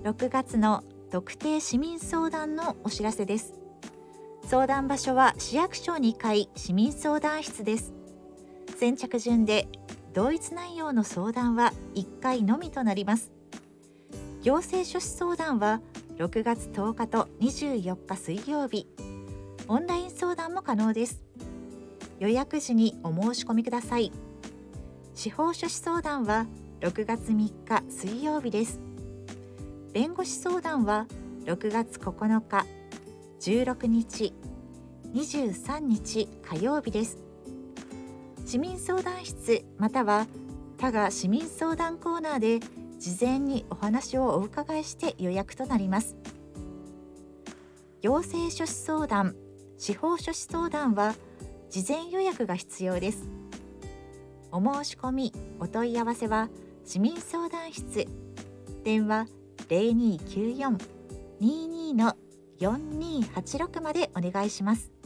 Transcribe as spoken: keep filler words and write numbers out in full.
ろくがつの特定市民相談のお知らせです。相談場所は市役所にかい市民相談室です。先着順で同一内容の相談はいっかいのみとなります。行政書士相談はろくがつとおかとにじゅうよっか水曜日、オンライン相談も可能です。予約時にお申し込みください。司法書士相談はろくがつみっか水曜日です。弁護士相談はろくがつここのか、じゅうろくにち、にじゅうさんにち火曜日です。市民相談室または他が市民相談コーナーで事前にお話をお伺いして予約となります。行政書士相談、司法書士相談は事前予約が必要です。お申し込み、お問い合わせは市民相談室、電話 ゼロにきゅうよん にーにー よんにーはちろく までお願いします。